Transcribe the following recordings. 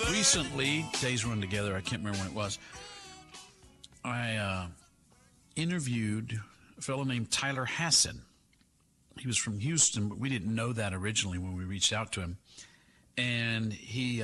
Recently, days run together, I can't remember when it was, I interviewed a fellow named Tyler Hassan. He was from Houston, but we didn't know that originally when we reached out to him. And he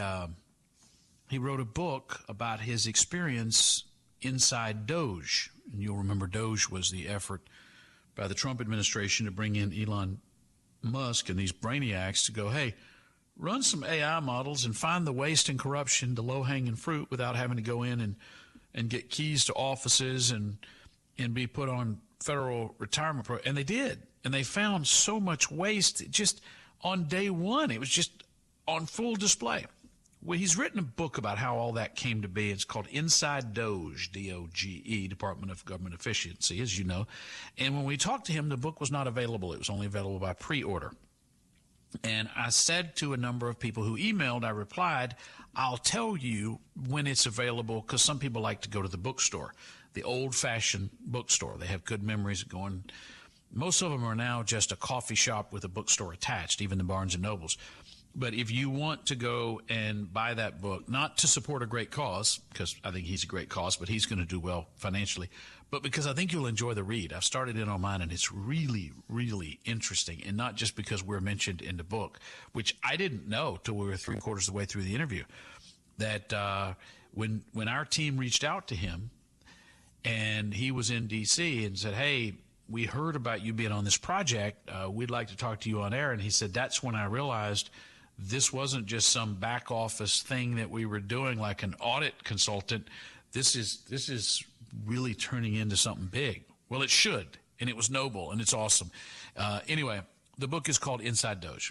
wrote a book about his experience inside Doge. And you'll remember Doge was the effort by the Trump administration to bring in Elon Musk and these brainiacs to go, hey, run some AI models and find the waste and corruption, the low-hanging fruit, without having to go in and get keys to offices and be put on federal retirement program. And they did. And they found so much waste just on day one. It was just on full display. Well, he's written a book about how all that came to be. It's called Inside Doge, D-O-G-E, Department of Government Efficiency, as you know. And when we talked to him, the book was not available. It was only available by pre-order. And I said to a number of people who emailed, I replied, I'll tell you when it's available, because some people like to go to the bookstore, the old-fashioned bookstore. They have good memories of going. Most of them are now just a coffee shop with a bookstore attached, even the Barnes and Nobles. But if you want to go and buy that book, not to support a great cause, because I think he's a great cause, but he's going to do well financially, but because I think you'll enjoy the read. I've started in on mine, and it's really, really interesting, and not just because we're mentioned in the book, which I didn't know till we were three-quarters of the way through the interview, that when our team reached out to him, and he was in D.C. and said, hey, we heard about you being on this project. We'd like to talk to you on air. And he said, that's when I realized this wasn't just some back office thing that we were doing like an audit consultant. This is really turning into something big. Well, it should, and it was noble, and it's awesome. Anyway, the book is called Inside Doge.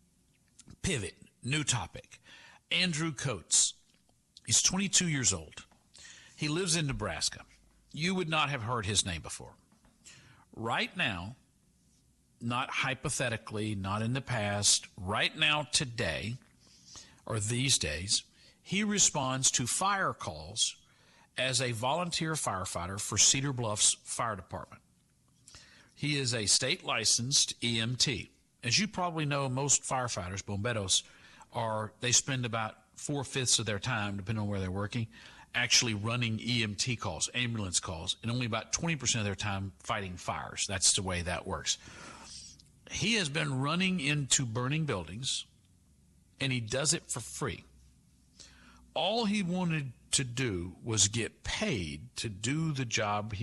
Pivot, new topic. Andrew Coates. He's 22 years old. He lives in Nebraska. You would not have heard his name before. Right now, not hypothetically, not in the past, right now, today, or these days, he responds to fire calls as a volunteer firefighter for Cedar Bluffs Fire Department. He is a state-licensed EMT. As you probably know, most firefighters, bomberos, they spend about 4/5 of their time, depending on where they're working, actually running EMT calls, ambulance calls, and only about 20% of their time fighting fires. That's the way that works. He has been running into burning buildings, and he does it for free. All he wanted to do was get paid to do the job he